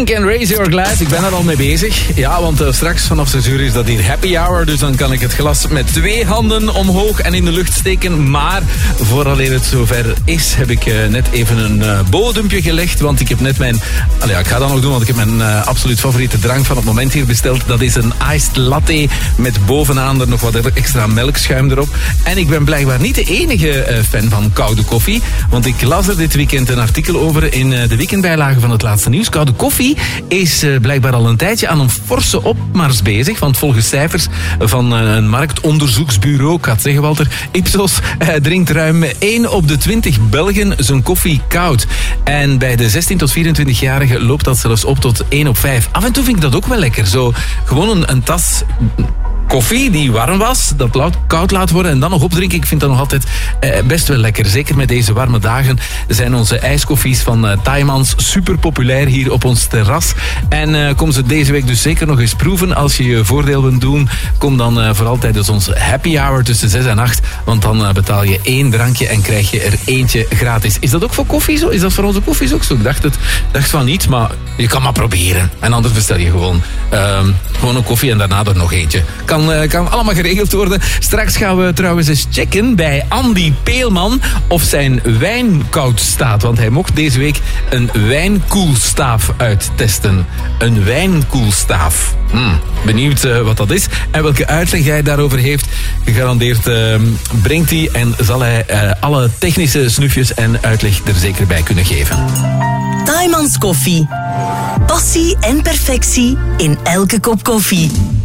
Pink en Raise Your Glass. Ik ben er al mee bezig. Ja, want straks vanaf 6 uur is dat hier happy hour. Dus dan kan ik het glas met 2 handen omhoog en in de lucht steken. Maar vooraleer het zover is, heb ik net even een bodempje gelegd. Want ik heb net mijn... ik ga dat nog doen, want ik heb mijn absoluut favoriete drank van het moment hier besteld. Dat is een iced latte met bovenaan er nog wat extra melkschuim erop. En ik ben blijkbaar niet de enige fan van koude koffie. Want ik las er dit weekend een artikel over in de weekendbijlage van het laatste nieuws. Koude koffie is blijkbaar al een tijdje aan een forse opmars bezig. Want volgens cijfers van een marktonderzoeksbureau, ik ga het zeggen Walter, Ipsos, drinkt ruim 1 op de 20 Belgen zijn koffie koud. En bij de 16 tot 24-jarigen loopt dat zelfs op tot 1 op 5. Af en toe vind ik dat ook wel lekker. Zo gewoon een tas koffie die warm was, dat koud laat worden en dan nog opdrinken. Ik vind dat nog altijd best wel lekker. Zeker met deze warme dagen zijn onze ijskoffies van Tijmans super populair hier op ons terras. En kom ze deze week dus zeker nog eens proeven. Als je je voordeel wilt doen, kom dan vooral tijdens ons happy hour tussen 6 en 8. Want dan betaal je 1 drankje en krijg je er eentje gratis. Is dat ook voor koffie zo? Is dat voor onze koffies ook zo? Ik dacht van niet, maar je kan maar proberen. En anders bestel je gewoon een koffie en daarna er nog eentje. Kan allemaal geregeld worden. Straks gaan we trouwens eens checken bij Andy Peelman of zijn wijn koud staat. Want hij mocht deze week een wijnkoelstaaf uittesten. Een wijnkoelstaaf. Benieuwd wat dat is en welke uitleg hij daarover heeft. Gegarandeerd brengt hij en zal hij alle technische snufjes en uitleg er zeker bij kunnen geven. Tijmans koffie. Passie en perfectie in elke kop koffie.